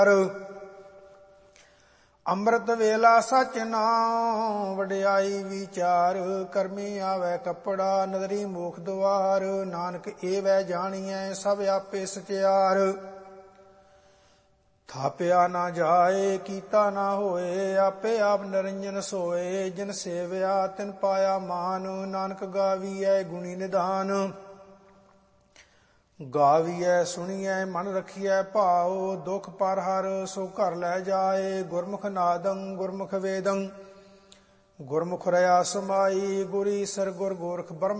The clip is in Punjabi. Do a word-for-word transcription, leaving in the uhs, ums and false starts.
ਅੰਮ੍ਰਿਤ ਵੇਲਾ ਸਚ ਨਾਮ ਵਡਿਆਈ ਵਿਚਾਰ। ਕਰਮੀ ਆਵੈ ਕੱਪੜਾ ਨਦਰੀ ਮੋਖ ਦੁਆਰ। ਨਾਨਕ ਏਵੈ ਜਾਣੀਐ ਸਭ ਆਪੇ ਸਚਿਆਰ। ਥਾਪਿਆ ਨਾ ਜਾਏ ਕੀਤਾ ਨਾ ਹੋਏ ਆਪੇ ਆਪ ਨਿਰੰਜਨ ਸੋਏ। ਜਿਨ ਸੇਵਿਆ ਤਿਨ ਪਾਇਆ ਮਾਨ ਨਾਨਕ ਗਾਵੀਐ ਗੁਣੀ ਨਿਧਾਨ। ਗਾਵੀਐ ਸੁਣੀਐ ਮਨ ਰਖੀਐ ਭਾਉ ਦੁਖ ਪਰ ਹਰ ਸੋ ਘਰ ਲੈ ਜਾਏ। ਗੁਰਮੁਖ ਨਾਦੰ ਗੁਰਮੁਖ ਵੇਦੰ ਗੁਰਮੁਖ ਰਹਾ ਸਮਾਈ। ਗੁਰੀ ਸਰ ਗੁਰ ਗੋਰਖ ਬ੍ਰਹਮ